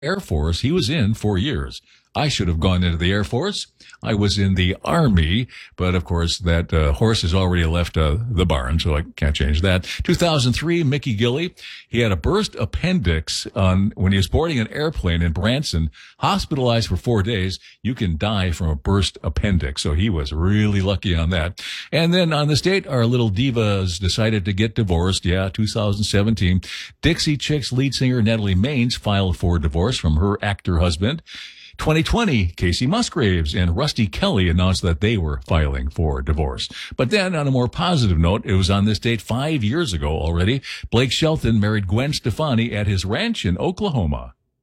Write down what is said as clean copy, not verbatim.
Air Force. He was in 4 years. I should have gone into the Air Force. I was in the Army, but of course that horse has already left the barn, so I can't change that. 2003, Mickey Gilley. He had a burst appendix when he was boarding an airplane in Branson, hospitalized for 4 days. You can die from a burst appendix, so he was really lucky on that. And then on this date, our little divas decided to get divorced. Yeah, 2017. Dixie Chicks lead singer Natalie Maines filed for divorce from her actor husband. 2020, Casey Musgraves and Rusty Kelly announced that they were filing for divorce. But then, on a more positive note, it was on this date 5 years ago already, Blake Shelton married Gwen Stefani at his ranch in Oklahoma.